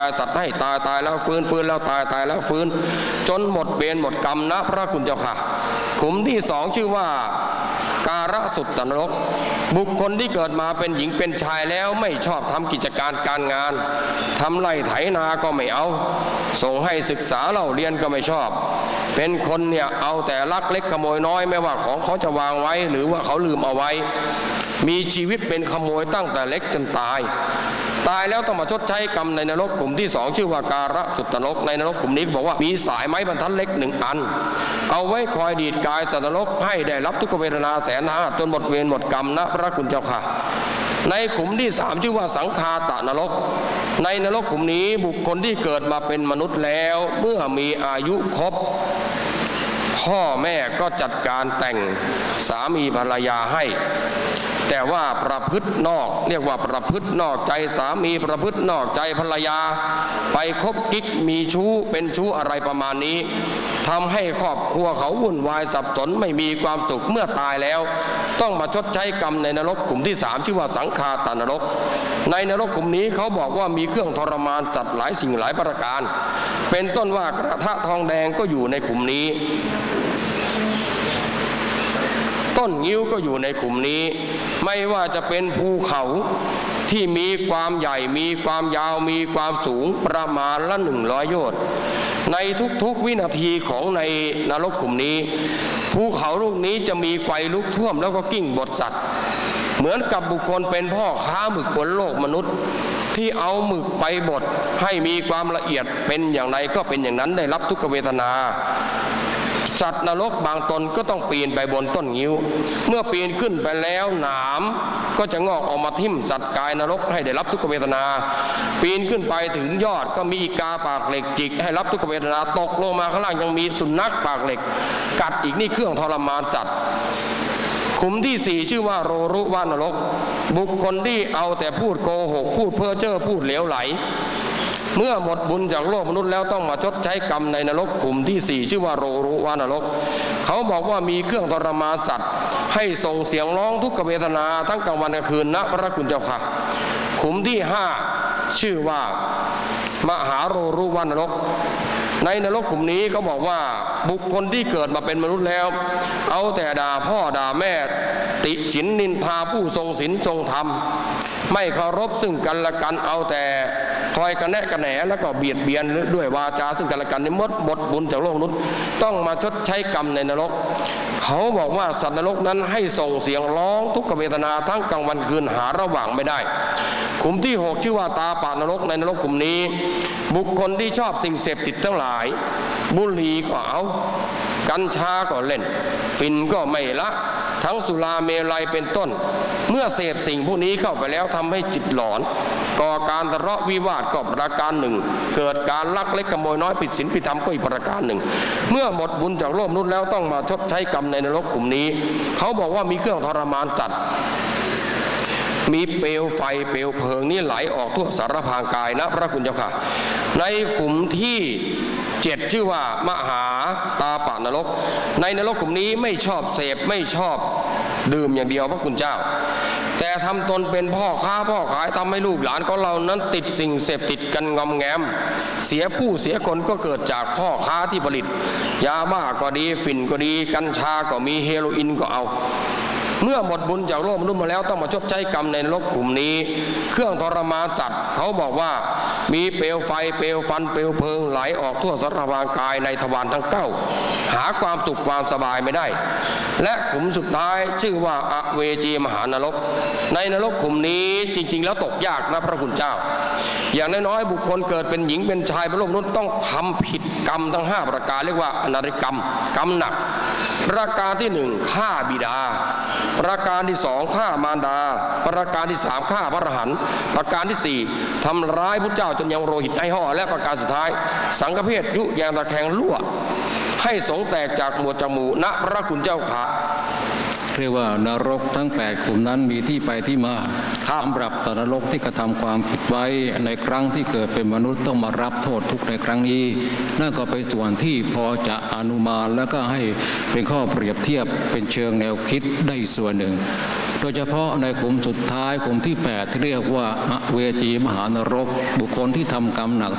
สัตว์ให้ตายตายแล้วฟื้นฟื้นแล้วตายตายแล้วฟื้นจนหมดเวรหมดกรรมนะพระคุณเจ้าค่ะขุมที่สองชื่อว่าการสุตตนรกบุคคลที่เกิดมาเป็นหญิงเป็นชายแล้วไม่ชอบทำกิจการการงานทำไร่ไถนาก็ไม่เอาส่งให้ศึกษาเล่าเรียนก็ไม่ชอบเป็นคนเนี่ยเอาแต่ลักเล็กขโมยน้อยไม่ว่าของเขาจะวางไว้หรือว่าเขาลืมเอาไว้มีชีวิตเป็นขโมยตั้งแต่เล็กจนตายแล้วต้องมาชดใช้กรรมในนรกกลุ่มที่สองชื่อว่าการสุตตนรกในนรกกลุ่มนี้บอกว่ามีสายไม้บรรทัดเล็กหนึ่งอันเอาไว้คอยดีดกายสัตว์นรกให้ได้รับทุกขเวทนา150,000จนหมดเวรหมดกรรมนะพระคุณเจ้าค่ะในกลุ่มที่สามชื่อว่าสังฆาตนรกในนรกกลุ่มนี้บุคคลที่เกิดมาเป็นมนุษย์แล้วเมื่อมีอายุครบพ่อแม่ก็จัดการแต่งสามีภรรยาให้แต่ว่าประพฤตินอกเรียกว่าประพฤตินอกใจสามีประพฤตินอกใจภรรยาไปคบกิ๊กมีชู้เป็นชู้อะไรประมาณนี้ทำให้ครอบครัวเขาวุ่นวายสับสนไม่มีความสุขเมื่อตายแล้วต้องมาชดใช้กรรมในนรกกลุ่มที่สามชื่อว่าสังฆาตนรกในนรกกลุ่มนี้เขาบอกว่ามีเครื่องทรมานจัดหลายสิ่งหลายประการเป็นต้นว่ากระทะทองแดงก็อยู่ในกลุ่มนี้ต้นงิ้วก็อยู่ในกลุ่มนี้ไม่ว่าจะเป็นภูเขาที่มีความใหญ่มีความยาวมีความสูงประมาณละ100 โยชน์ในทุกๆวินาทีของในนรกกลุ่มนี้ภูเขาลูกนี้จะมีไฟลุกท่วมแล้วก็กิ้งบดสัตว์เหมือนกับบุคคลเป็นพ่อค้าหมึกบนโลกมนุษย์ที่เอาหมึกไปบดให้มีความละเอียดเป็นอย่างไรก็เป็นอย่างนั้นได้รับทุกขเวทนาสัตว์นรกบางตนก็ต้องปีนไปบนต้นงิ้วเมื่อปีนขึ้นไปแล้วหนามก็จะงอกออกมาทิ่มสัตว์กายนรกให้ได้รับทุกขเวทนาปีนขึ้นไปถึงยอดก็มีอีกาปากเหล็กจิกให้รับทุกขเวทนาตกลงมาข้างล่างยังมีสุนัขปากเหล็กกัดอีกนี่เครื่องทรมานสัตว์ขุมที่สี่ชื่อว่าโรรุวานรกบุคคลที่เอาแต่พูดโกหกพูดเพ้อเจ้อพูดเหลวไหลเมื่อหมดบุญจากโลกมนุษย์แล้วต้องมาชดใช้กรรมในนรกกลุ่มที่สี่ชื่อว่าโรรุวานรกเขาบอกว่ามีเครื่องทรมานสัตว์ให้ส่งเสียงร้องทุกขเวทนาทั้งกลางวันกลางคืนนะพระคุณเจ้าค่ะขุมที่ห้าชื่อว่ามหาโรรุวานรกในนรกกลุ่มนี้เขาบอกว่าบุคคลที่เกิดมาเป็นมนุษย์แล้วเอาแต่ด่าพ่อด่าแม่ติฉินนินทาผู้ทรงศีลทรงธรรมไม่เคารพซึ่งกันและกันเอาแต่คอยกระแนะกระแหนแล้วก็เบียดเบียนด้วยวาจาซึ่งกันและกันนี่หมดบุญจากโลกมนุษย์ต้องมาชดใช้กรรมในนรกเขาบอกว่าสัตว์นรกนั้นให้ส่งเสียงร้องทุกขเวทนาทั้งกลางวันคืนหาระหว่างไม่ได้กลุ่มที่6ชื่อว่าตาปานรกในนรกกลุ่มนี้บุคคลที่ชอบสิ่งเสพติดทั้งหลายบุหรี่ก็เอากัญชาก็เล่นฝิ่นก็ไม่ละทั้งสุราเมลัยเป็นต้นเมื่อเสพสิ่งพวกนี้เข้าไปแล้วทำให้จิตหลอนก่อการทะเลาะวิวาทก็ประการหนึ่งเกิดการลักเล็กขโมยน้อยผิดศีลผิดธรรมก็อีกประการหนึ่งเมื่อหมดบุญจากโลกมนุษย์แล้วต้องมาชดใช้กรรมในนรกกลุ่มนี้เขาบอกว่ามีเครื่องทรมานจัดมีเปลวไฟเปลวเพลิงนี่ไหลออกทั่วสารพางกายนะพระคุณเจ้าค่ะในขุมที่7ชื่อว่ามหาตาปานรกในนรกกลุ่มนี้ไม่ชอบเสพไม่ชอบดื่มอย่างเดียวพระคุณเจ้าแต่ทำตนเป็นพ่อค้าพ่อขายทำให้ลูกหลานของเรานั้นติดสิ่งเสพติดกันงอมแงมเสียผู้เสียคนก็เกิดจากพ่อค้าที่ผลิตยาบ้าก็ดีฝิ่นก็ดีกัญชาก็มีเฮโรอีนก็เอาเมื่อหมดบุญจากโลกมนุษย์มาแล้วต้องมาชดใช้กรรมในนรกกลุ่มนี้เครื่องทรมานสัตว์เขาบอกว่ามีเปลวไฟเปลวฟันเปลวเพลิงไหลออกทั่วสารพางกายในทวารทั้ง9หาความสุขความสบายไม่ได้และกลุ่มสุดท้ายชื่อว่าอเวจีมหานรกในนรกกลุ่มนี้จริงๆแล้วตกยากนะพระคุณเจ้าอย่างน้อยๆบุคคลเกิดเป็นหญิงเป็นชายบนโลกมนุษย์ต้องทำผิดกรรมทั้ง5ประการเรียกว่าอนาริกรรมกรรมหนักประการที่1ฆ่าบิดาประการที่2ฆ่ามารดาประการที่3ฆ่าพระอรหันต์ประการที่4ทำร้ายพระเจ้าจนยังโลหิตให้ห่อและประการสุดท้ายสังฆเพศยุแยงตะแคงรั่วให้สงแตกจากหมวดจมูกณพระคุณเจ้าขาเรียกว่านรกทั้ง8ขุมนั้นมีที่ไปที่มาสำหรับนรกที่กระทำความผิดไว้ในครั้งที่เกิดเป็นมนุษย์ต้องมารับโทษทุกในครั้งนี้นั่นก็เป็นส่วนที่พอจะอนุมานแล้วก็ให้เป็นข้อเปรียบเทียบเป็นเชิงแนวคิดได้ส่วนหนึ่งโดยเฉพาะในขุมสุดท้ายขุมที่8ที่เรียกว่าอเวจีมหานรกบุคคลที่ทำกรรมหนัก